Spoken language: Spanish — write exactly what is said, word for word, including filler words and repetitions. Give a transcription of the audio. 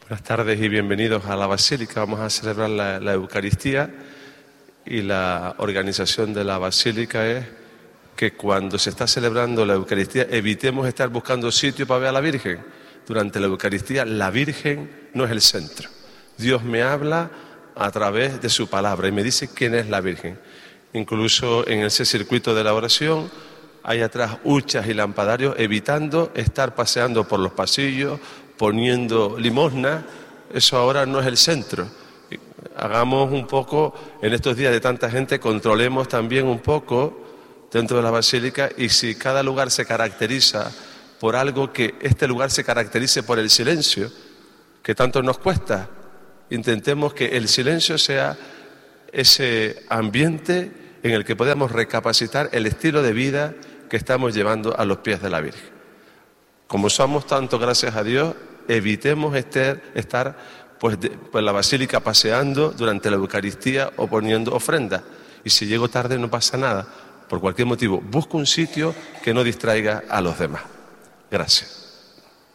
Buenas tardes y bienvenidos a la Basílica. Vamos a celebrar la, la Eucaristía y la organización de la Basílica es que cuando se está celebrando la Eucaristía evitemos estar buscando sitio para ver a la Virgen. Durante la Eucaristía la Virgen no es el centro. Dios me habla a través de su palabra y me dice quién es la Virgen. Incluso en ese circuito de la oración hay atrás huchas y lampadarios evitando estar paseando por los pasillos, poniendo limosna. Eso ahora no es el centro. Hagamos un poco, en estos días de tanta gente, controlemos también un poco dentro de la Basílica, y si cada lugar se caracteriza por algo, que este lugar se caracterice por el silencio, que tanto nos cuesta. Intentemos que el silencio sea ese ambiente en el que podamos recapacitar el estilo de vida que estamos llevando a los pies de la Virgen. Como somos tanto, gracias a Dios, evitemos estar, estar pues, de, pues la Basílica paseando durante la Eucaristía o poniendo ofrendas. Y si llego tarde no pasa nada. Por cualquier motivo, busco un sitio que no distraiga a los demás. Gracias.